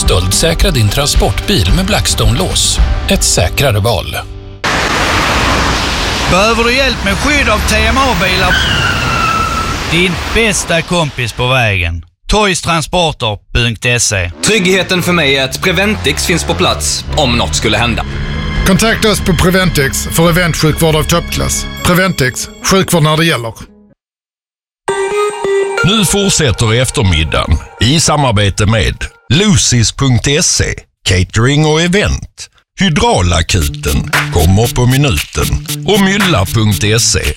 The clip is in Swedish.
Stöldsäkra din transportbil med Blackstone-lås. Ett säkrare val. Behöver du hjälp med skydd av TMA-bilar? Din bästa kompis på vägen. Toystransporter.se. Tryggheten för mig är att Preventix finns på plats om något skulle hända. Kontakta oss på Preventix för eventsjukvård av toppklass. Preventix, sjukvård när det gäller. Nu fortsätter eftermiddagen i samarbete med Lucis.se, catering och event. Hydraulakuten kommer på minuten och Mylla.se,